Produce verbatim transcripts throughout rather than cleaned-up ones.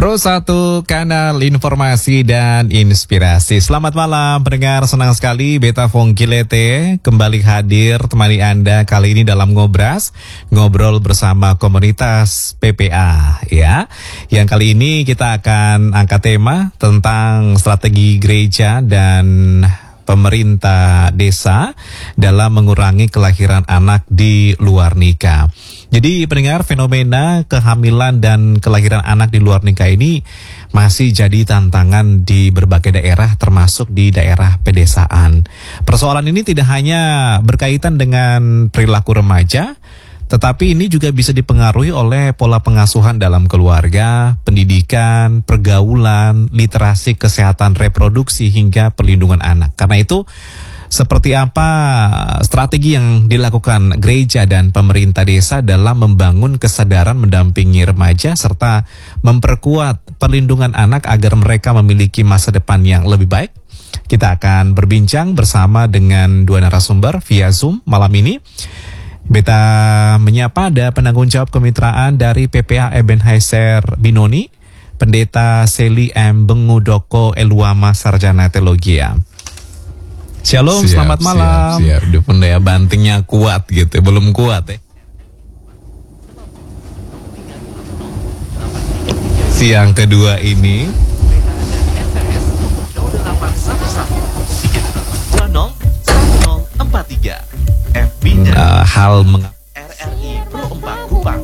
Pro satu kanal informasi dan inspirasi. Selamat malam pendengar, senang sekali Beta Fongkilete kembali hadir temani Anda kali ini dalam Ngobras, ngobrol bersama komunitas P P A ya. Yang kali ini kita akan angkat tema tentang strategi gereja dan pemerintah desa dalam mengurangi kelahiran anak di luar nikah. Jadi pendengar, fenomena kehamilan dan kelahiran anak di luar nikah ini masih jadi tantangan di berbagai daerah, termasuk di daerah pedesaan. Persoalan ini tidak hanya berkaitan dengan perilaku remaja, tetapi ini juga bisa dipengaruhi oleh pola pengasuhan dalam keluarga, pendidikan, pergaulan, literasi kesehatan reproduksi, hingga perlindungan anak. Karena itu, seperti apa strategi yang dilakukan gereja dan pemerintah desa dalam membangun kesadaran mendampingi remaja serta memperkuat perlindungan anak agar mereka memiliki masa depan yang lebih baik? Kita akan berbincang bersama dengan dua narasumber via Zoom malam ini. Beta menyapa ada penanggung jawab kemitraan dari P P A Ebenezer Binoni, Pendeta Seli M. Bengudoko Eluama Sarjana Teologia. Shalom, siap, selamat malam. Siap, siap. Duh, pendaya bantingnya kuat gitu, belum kuat ya. Siang kedua ini uh, hal meng R R I Pro empat Kupang.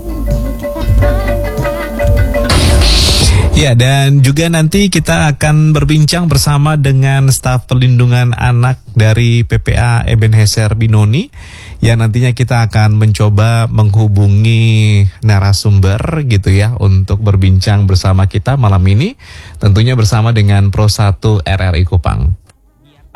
Ya, dan juga nanti kita akan berbincang bersama dengan staf perlindungan anak dari P P A Ebenezer Binoni, yang nantinya kita akan mencoba menghubungi narasumber gitu ya untuk berbincang bersama kita malam ini, tentunya bersama dengan Pro satu R R I Kupang.